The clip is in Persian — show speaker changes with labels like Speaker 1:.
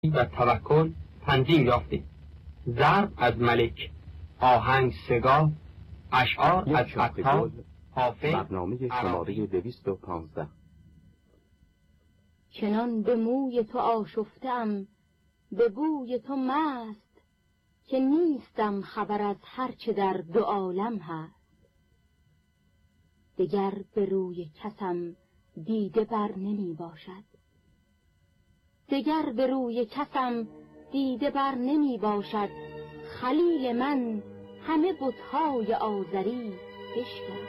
Speaker 1: و توکل تنظیم یافتیم. ضرب از ملک، آهنگ سگاه، اشعار از عطار، حافظ.
Speaker 2: برنامه شماره 215.
Speaker 3: چنان به موی تو آشفتم، به بوی تو مست، که نیستم خبر از هر چه در دو عالم هست. دگر به روی کسم دیده بر نمی باشد، دگر به روی کسم دیده بر نمی باشد. خلیل من همه بت‌های آزری بشکست.